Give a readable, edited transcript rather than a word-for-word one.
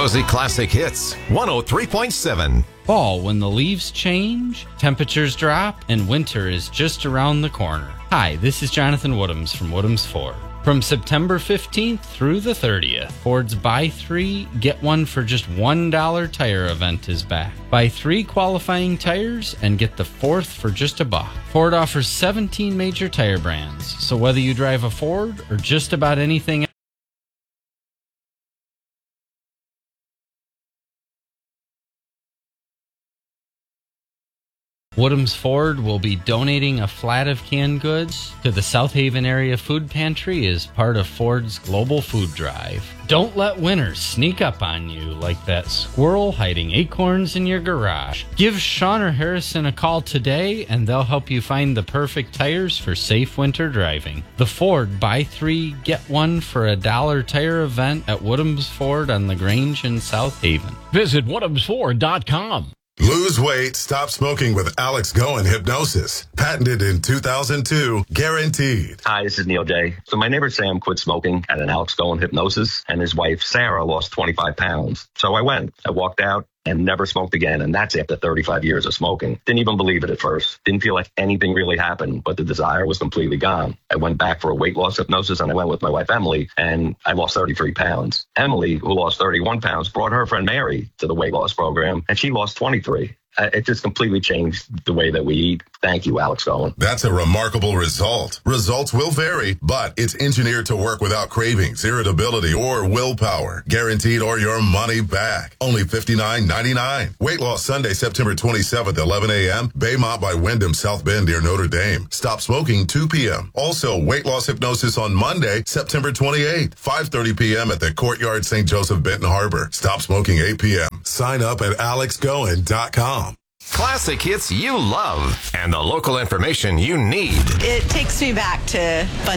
Josie Classic Hits, 103.7. Fall, when the leaves change, temperatures drop, and winter is just around the corner. Hi, this is Jonathan Woodhams from Woodhams Ford. From September 15th through the 30th, Ford's Buy 3, Get 1 for just $1 tire event is back. Buy 3 qualifying tires and get the 4th for just $1. Ford offers 17 major tire brands, so whether you drive a Ford or just about anything else, Woodhams Ford will be donating a flat of canned goods to the South Haven Area Food Pantry as part of Ford's Global Food Drive. Don't let winter sneak up on you like that squirrel hiding acorns in your garage. Give Sean or Harrison a call today and they'll help you find the perfect tires for safe winter driving. The Ford Buy 3, Get 1 for $1 tire event at Woodhams Ford on LaGrange in South Haven. Visit WoodhamsFord.com. Lose weight, stop smoking with Alex Goen Hypnosis. Patented in 2002, guaranteed. Hi, this is Neil J. So my neighbor Sam quit smoking at an Alex Goen Hypnosis, and his wife Sarah lost 25 pounds. So I went. I walked out and never smoked again, and that's after 35 years of smoking. Didn't even believe it at first. Didn't feel like anything really happened, but the desire was completely gone. I went back for a weight loss hypnosis, and I went with my wife Emily, and I lost 33 pounds. Emily, who lost 31 pounds, brought her friend Mary to the weight loss program, and she lost 23. It just completely changed the way that we eat. Thank you, Alex Goen. That's a remarkable result. Results will vary, but it's engineered to work without cravings, irritability, or willpower. Guaranteed or your money back. Only $59.99. Weight loss Sunday, September 27th, 11 a.m. Baymont by Wyndham, South Bend near Notre Dame. Stop smoking 2 p.m. Also, weight loss hypnosis on Monday, September 28th, 5:30 p.m. at the Courtyard St. Joseph, Benton Harbor. Stop smoking 8 p.m. Sign up at alexgoen.com. Classic hits you love and the local information you need. It takes me back to fun